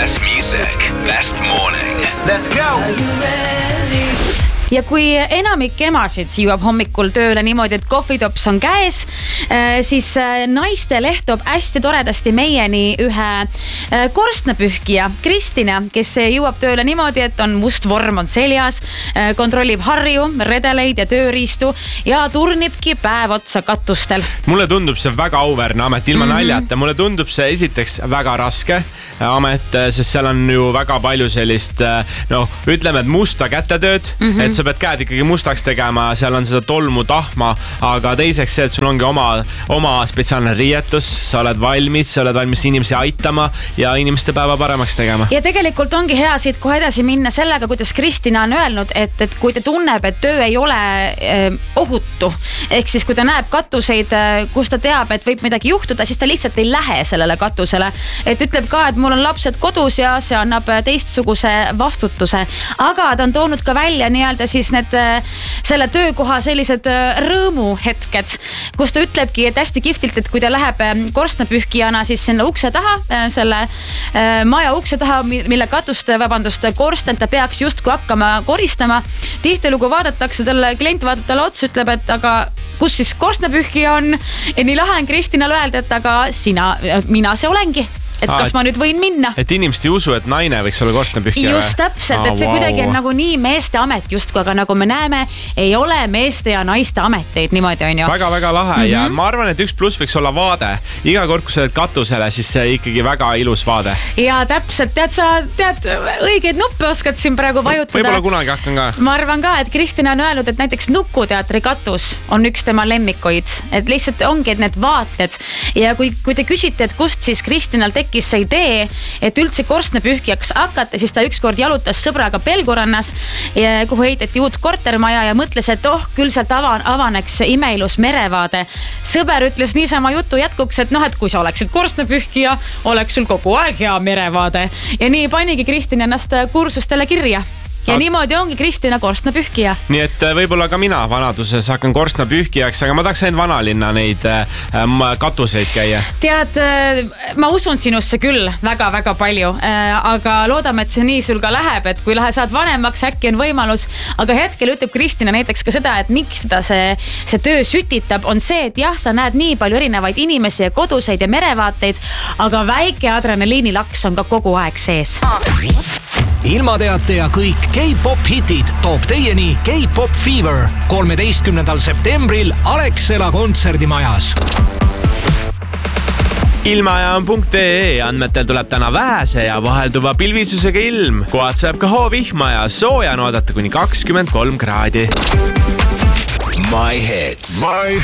Best music, best morning. Let's go! Ja kui enamik emasid jõuab hommikul tööle niimoodi, et kohvitops on käes, siis naisteleht toob hästi toredasti meieni ühe korstnapühkija, Kristina, kes jõuab tööle niimoodi, et on must vorm on seljas, kontrollib harju, redeleid ja tööriistu ja turnibki päev otsa katustel. Mulle tundub see väga auväärne amet, ilma naljata. Mulle tundub see esiteks väga raske amet, sest seal on ju väga palju sellist, ütleme, et musta kätetööd, et sa pead käed ikkagi mustaks tegema, seal on seda tolmu, tahma, aga teiseks see, et sul ongi oma spetsiaalne riietus, sa oled valmis inimesi aitama ja inimeste päeva paremaks tegema. Ja tegelikult ongi hea siit kohe edasi minna sellega, kuidas Kristina on öelnud, et kui ta tunneb, et töö ei ole ohutu, ehk siis kui ta näeb katuseid, kus ta teab, et võib midagi juhtuda, siis ta lihtsalt ei lähe sellele katusele. Et ütleb ka, et mul on lapsed kodus ja see annab teistsuguse vastutuse. Aga ta on toonud ka välja nii-öelda siis need selle töökoha sellised rõõmuhetked, kus ta ütlebki, et hästi kihvtilt, et kui ta läheb korstnapühkijana siis sinna ukse taha, selle maja ukse taha, mille korsten ta peaks justkui hakkama koristama. Tihtilugu vaadatakse talle, klient vaatab talle otsa, ütleb, et aga kus siis korstnapühkija on? Ja nii lahe on Kristinal öelda, et aga mina see olengi. Et kas ma nüüd võin minna? Et inimesed ei usu, et naine võiks olla korstnapühkija. Just täpselt, et see kuidagi on nagu nii meeste amet justku, aga nagu me näeme, ei ole meeste ja naiste ameteid niimoodi on ju. Väga lahe ja ma arvan, et üks pluss võiks olla vaade. Iga kord, kui sa oled katusele, siis see ikkagi väga ilus vaade. Ja täpselt, tead õigeid nuppe oskad siin praegu vajutada. Võib-olla kunagi hakkan ka. Ma arvan ka, et Kristina on öelnud, et näiteks Nukuteatri katus on üks tema lemmikuid. Et lihtsalt ongi need vaated. Ja kui te küsite, et kust siis Kristinal tekkis see idee, et üldse korstnapühkijaks hakata, siis ta ükskord jalutas sõbraga Pelgurannas, kuhu heiteti uut kortermaja ja mõtles, et küll sealt avaneks imeilus merevaade. Sõber ütles niisama jutu jätkuks, et et kui sa oleksid korstnapühkija, oleks sul kogu aeg hea merevaade. Ja nii panigi Kristina ennast kursustele kirja. Ja niimoodi ongi Kristina korstnapühkija. Nii et võib-olla ka mina vanaduses hakkan korstnapühkijaks, aga ma tahaks ainult vanalinna neid katuseid käia. Tead, ma usun sinusse küll väga-väga palju, aga loodame, et see nii sul ka läheb, et kui saad vanemaks, äkki on võimalus. Aga hetkel ütleb Kristina näiteks ka seda, et miks teda see töö sütitab, on see, et jah, sa näed nii palju erinevaid inimesi ja koduseid ja merevaateid, aga väike adrenaliinilaks on ka kogu aeg sees. Ilmateate ja kõik K-pop hitid toob teieni K-pop Fever 13. septembril Alexela kontserdimajas. Ilmajaam.ee andmetel tuleb täna vähese ja vahelduva pilvisusega ilm. Kohad saab ka hoovihma ja sooja on oodata kuni 23 kraadi. My hits.